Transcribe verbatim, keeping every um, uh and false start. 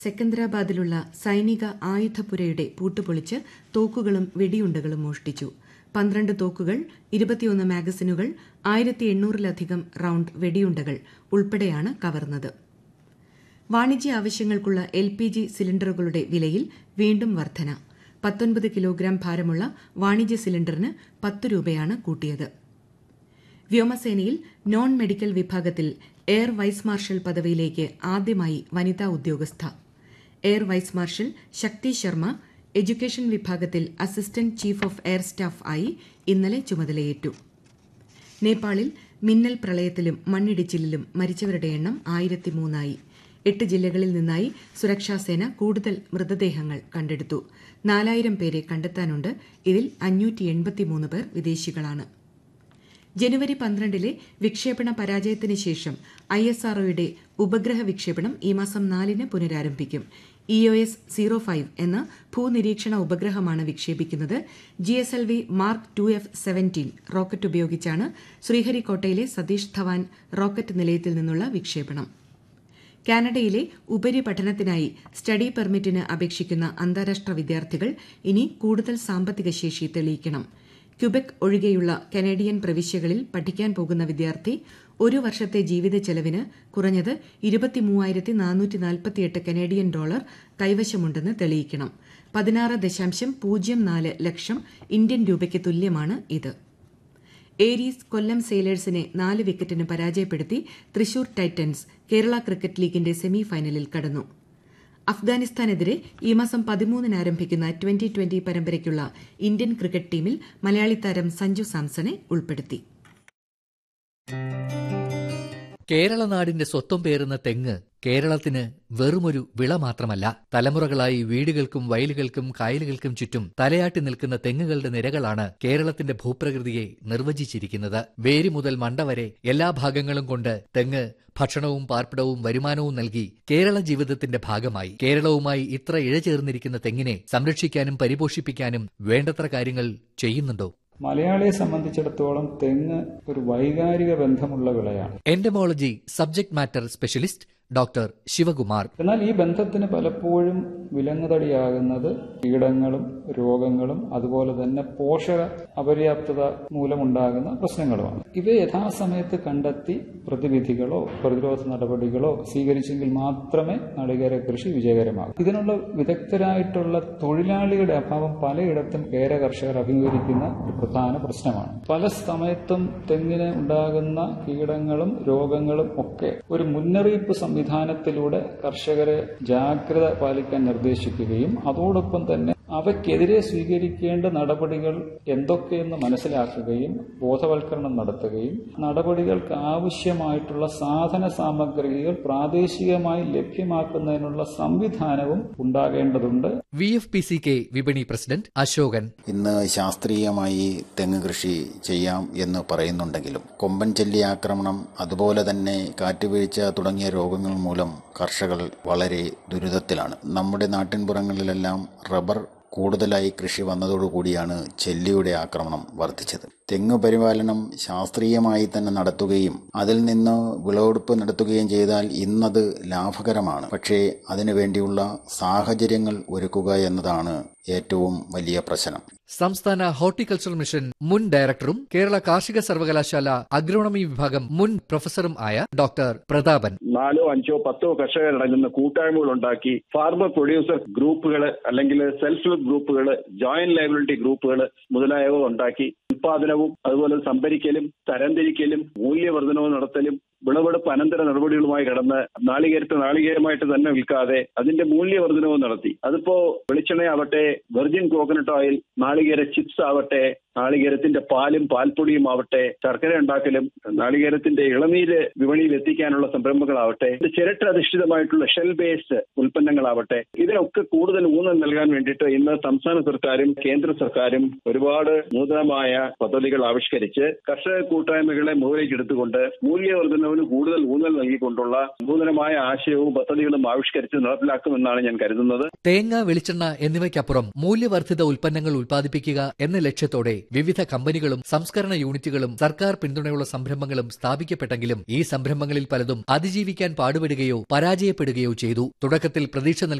സെക്കന്ദരാബാദിലുള്ള സൈനിക ആയുധപ്പുരയുടെ പൂട്ടുപൊളിച്ച് തോക്കുകളും വെടിയുണ്ടകളും മോഷ്ടിച്ചു. പന്ത്രണ്ട് തോക്കുകൾ, ഇരുപത്തിയൊന്ന് മാഗസിനുകൾ, ആയിരത്തി എണ്ണൂറിലധികം റൌണ്ട് വെടിയുണ്ടകൾ ഉൾപ്പെടെയാണ് കവർന്നത്. വാണിജ്യ ആവശ്യങ്ങൾക്കുള്ള എൽ പി ജി സിലിണ്ടറുകളുടെ വിലയിൽ വീണ്ടും വർധന. പത്തൊൻപത് കിലോഗ്രാം ഭാരമുള്ള വാണിജ്യ സിലിണ്ടറിന് പത്ത് രൂപയാണ് കൂട്ടിയത്. വ്യോമസേനയിൽ നോൺ മെഡിക്കൽ വിഭാഗത്തിൽ എയർ വൈസ് മാർഷൽ പദവിയിലേക്ക് ആദ്യമായി വനിതാ ഉദ്യോഗസ്ഥ. എയർ വൈസ് മാർഷൽ ശക്തി ശർമ്മ എഡ്യൂക്കേഷൻ വിഭാഗത്തിൽ assistant chief of air staff ആയി ഇന്നലെ ചുമതലയേറ്റു. നേപ്പാളിൽ മിന്നൽ പ്രളയത്തിലും മണ്ണിടിച്ചിലിലും മരിച്ചവരുടെ എണ്ണം ആയിരത്തി മൂന്നായി. എട്ട് ജില്ലകളിൽ നിന്നായി സുരക്ഷാസേന കൂടുതൽ മൃതദേഹങ്ങൾ കണ്ടെടുത്തു. നാലായിരം പേരെ കണ്ടെത്താനുണ്ട്. ഇതിൽ അഞ്ഞൂറ്റി എൺപത്തിമൂന്ന് പേർ വിദേശികളാണ്. ജനുവരി പന്ത്രണ്ടിലെ വിക്ഷേപണ പരാജയത്തിന് ശേഷം ഐ എസ് ആർഒയുടെ ഉപഗ്രഹ വിക്ഷേപണം ഈ മാസം നാലിന് പുനരാരംഭിക്കും. E O S zero five എന്ന ഭൂനിരീക്ഷണ ഉപഗ്രഹമാണ് വിക്ഷേപിക്കുന്നത്. G S L V mark to F seventeen rocket ഉപയോഗിച്ചാണ് ശ്രീഹരിക്കോട്ടയിലെ സതീഷ് ധവാൻ റോക്കറ്റ് നിലയത്തിൽ നിന്നുള്ള വിക്ഷേപണം. കാനഡയിലെ ഉപരിപഠനത്തിനായി സ്റ്റഡി പെർമിറ്റിന് അപേക്ഷിക്കുന്ന അന്താരാഷ്ട്ര വിദ്യാർത്ഥികൾ ഇനി കൂടുതൽ സാമ്പത്തിക ശേഷി തെളിയിക്കണം. ക്യുബെക് ഒഴികെയുള്ള കനേഡിയൻ പ്രവിശ്യകളിൽ പഠിക്കാൻ പോകുന്ന വിദ്യാർത്ഥി ഒരു വർഷത്തെ ജീവിത ചെലവിന് കുറഞ്ഞത് ഇരുപത്തിമൂവായിരത്തി നാനൂറ്റി നാൽപ്പത്തിയെട്ട് കനേഡിയൻ ഡോളർ കൈവശമുണ്ടെന്ന് തെളിയിക്കണം. പതിനാറ് ദശാംശം പൂജ്യം നാല് ലക്ഷം ഇന്ത്യൻ രൂപയ്ക്ക് തുല്യമാണ് ഇത്. ഏരീസ് കൊല്ലം സെയിലേഴ്സിനെ നാല് വിക്കറ്റിന് പരാജയപ്പെടുത്തി തൃശൂർ ടൈറ്റൻസ് കേരള ക്രിക്കറ്റ് ലീഗിന്റെ സെമി ഫൈനലിൽ കടന്നു. അഫ്ഗാനിസ്ഥാനെതിരെ ഈ മാസം പതിമൂന്നിന് ആരംഭിക്കുന്ന ട്വന്റി ട്വന്റി പരമ്പരയ്ക്കുള്ള ഇന്ത്യൻ ക്രിക്കറ്റ് ടീമിൽ മലയാളി താരം സഞ്ജു സാംസണെ ഉൾപ്പെടുത്തി. കേരള നാടിന്റെ സ്വത്വം പേറുന്ന തെങ്ങ് കേരളത്തിന് വെറുമൊരു വിള മാത്രമല്ല, തലമുറകളായി വീടുകൾക്കും വയലുകൾക്കും കായലുകൾക്കും ചുറ്റും തലയാട്ടി നിൽക്കുന്ന തെങ്ങുകളുടെ നിരകളാണ് കേരളത്തിന്റെ ഭൂപ്രകൃതിയെ നിർവചിച്ചിരിക്കുന്നത്. വേര് മുതൽ മണ്ട വരെ എല്ലാ ഭാഗങ്ങളും കൊണ്ട് തെങ്ങ് ഭക്ഷണവും പാർപ്പിടവും വരുമാനവും നൽകി കേരള ജീവിതത്തിന്റെ ഭാഗമായി. കേരളവുമായി ഇത്ര ഇഴചേർന്നിരിക്കുന്ന തെങ്ങിനെ സംരക്ഷിക്കാനും പരിപോഷിപ്പിക്കാനും വേണ്ടത്ര കാര്യങ്ങൾ ചെയ്യുന്നുണ്ടോ? മലയാളിയെ സംബന്ധിച്ചിടത്തോളം തെങ്ങ് ഒരു വൈകാരിക ബന്ധമുള്ള വിളയാണ്. Entomology subject matter specialist doctor Shivakumar. എന്നാൽ ഈ ബന്ധത്തിന് പലപ്പോഴും വിലങ്ങുതടിയാകുന്നത് കീടങ്ങളും രോഗങ്ങളും അതുപോലെ തന്നെ പോഷക അപര്യാപ്തത മൂലമുണ്ടാകുന്ന പ്രശ്നങ്ങളുമാണ്. ഇവ യഥാസമയത്ത് കണ്ടെത്തി പ്രതിവിധികളോ പ്രതിരോധ നടപടികളോ സ്വീകരിച്ചെങ്കിൽ മാത്രമേ നാളികേര കൃഷി വിജയകരമാകൂ. ഇതിനുള്ള വിദഗ്ധരായിട്ടുള്ള തൊഴിലാളികളുടെ അഭാവം പലയിടത്തും കേര കർഷകർ അഭിമുഖീകരിക്കുന്ന ഒരു പ്രധാന പ്രശ്നമാണ്. പല സമയത്തും തെങ്ങിന് ഉണ്ടാകുന്ന കീടങ്ങളും രോഗങ്ങളും ഒക്കെ ഒരു മുന്നറിയിപ്പ് സംവിധാനത്തിലൂടെ കർഷകരെ ജാഗ്രത പാലിക്കാൻ നിർദ്ദേശിക്കുകയും അതോടൊപ്പം തന്നെ അവയ്ക്കെതിരെ സ്വീകരിക്കേണ്ട നടപടികൾ എന്തൊക്കെയെന്ന് മനസ്സിലാക്കുകയും ബോധവൽക്കരണം നടത്തുകയും നടപടികൾക്ക് ആവശ്യമായിട്ടുള്ള സാധന സാമഗ്രികൾ പ്രാദേശികമായി ലഭ്യമാക്കുന്നതിനുള്ള സംവിധാനവും ഉണ്ടാകേണ്ടതുണ്ട്. V F P C K വിപണി പ്രസിഡന്റ് അശോകൻ. ഇന്ന് ശാസ്ത്രീയമായി തെങ്ങ് കൃഷി ചെയ്യാം എന്ന് പറയുന്നുണ്ടെങ്കിലും കൊമ്പൻ ചെല്ലി ആക്രമണം അതുപോലെ തന്നെ കാറ്റുവീഴ്ച തുടങ്ങിയ രോഗങ്ങൾ മൂലം കർഷകർ വളരെ ദുരിതത്തിലാണ്. നമ്മുടെ നാട്ടിൻപുറങ്ങളിലെല്ലാം റബ്ബർ കൂടുതലായി കൃഷി വന്നതോടുകൂടിയാണ് ചെല്ലിയുടെ ആക്രമണം വർദ്ധിച്ചത്. തെങ്ങ് പരിപാലനം ശാസ്ത്രീയമായി തന്നെ നടത്തുകയും അതിൽ നിന്ന് വിളവെടുപ്പ് നടത്തുകയും ചെയ്താൽ ഇന്നത് ലാഭകരമാണ്. പക്ഷേ അതിനുവേണ്ടിയുള്ള സാഹചര്യങ്ങൾ ഒരുക്കുക എന്നതാണ് ഏറ്റവും വലിയ പ്രശ്നം. സംസ്ഥാന ഹോർട്ടിക്കൾച്ചർ മിഷൻ മുൻ ഡയറക്ടറും കേരള കാർഷിക സർവകലാശാല അഗ്രോണമി വിഭാഗം മുൻ പ്രൊഫസറും ആയ ഡോക്ടർ പ്രതാപൻ. നാലോ അഞ്ചോ പത്തോ കർഷകരടങ്ങുന്ന കൂട്ടായ്മകൾ ഉണ്ടാക്കി ഫാർമർ പ്രൊഡ്യൂസർ ഗ്രൂപ്പുകൾ അല്ലെങ്കിൽ സെൽഫ് ഹെൽപ്പ് ഗ്രൂപ്പുകൾ, ജോയിന്റ് ലയബിലിറ്റി ഗ്രൂപ്പുകൾ മുതലായവ ഉണ്ടാക്കി ഉൽപാദനവും അതുപോലെ സംഭരിക്കലും തരംതിരിക്കലും മൂല്യവർദ്ധനവും നടത്തലും വിളവെടുപ്പ് അനന്തര നടപടികളുമായി കടന്ന് നാളികേരത്തെ നാളികേരമായിട്ട് തന്നെ വിൽക്കാതെ അതിന്റെ മൂല്യവർദ്ധനവും നടത്തി. അതിപ്പോ വെളിച്ചെണ്ണയാവട്ടെ, വെർജിൻ കോക്കനട്ട് ഓയിൽ, നാളികേര ചിപ്സ് ആവട്ടെ, നാളികേരത്തിന്റെ പാലും പാൽപ്പൊടിയും ആവട്ടെ, ശർക്കര ഉണ്ടാക്കലും, നാളികേരത്തിന്റെ ഇളനീര് വിപണിയിൽ എത്തിക്കാനുള്ള സംരംഭങ്ങളാവട്ടെ, ചിരട്ട അധിഷ്ഠിതമായിട്ടുള്ള ഷെൽ ബേസ്ഡ് ഉൽപ്പന്നങ്ങളാവട്ടെ, ഇതിനൊക്കെ കൂടുതൽ ഊന്നൽ നൽകാൻ വേണ്ടിയിട്ട് ഇന്ന് സംസ്ഥാന സർക്കാരും കേന്ദ്ര സർക്കാരും ഒരുപാട് നൂതനമായ പദ്ധതികൾ ആവിഷ്കരിച്ച് കർഷക കൂട്ടായ്മകളെ മുകളിലേക്ക് എടുത്തുകൊണ്ട് മൂല്യവർദ്ധന ഉൽപാദനത്തിന് കൂടുതൽ ഊന്നൽ നൽകിക്കൊണ്ടുള്ള നൂതനമായ ആശയവും പദ്ധതികളും ആവിഷ്കരിച്ച് നടപ്പിലാക്കുമെന്നാണ് ഞാൻ കരുതുന്നത്. തേങ്ങ, വെളിച്ചെണ്ണ എന്നിവയ്ക്കപ്പുറം മൂല്യവർദ്ധിത ഉൽപ്പന്നങ്ങൾ ഉൽപ്പാദിപ്പിക്കുക എന്ന ലക്ഷ്യത്തോടെ വിവിധ കമ്പനികളും സംസ്കരണ യൂണിറ്റുകളും സർക്കാർ പിന്തുണയുള്ള സംരംഭങ്ങളും സ്ഥാപിക്കപ്പെട്ടെങ്കിലും ഈ സംരംഭങ്ങളിൽ പലതും അതിജീവിക്കാൻ പാടുപെടുകയോ പരാജയപ്പെടുകയോ ചെയ്തു. തുടക്കത്തിൽ പ്രതീക്ഷ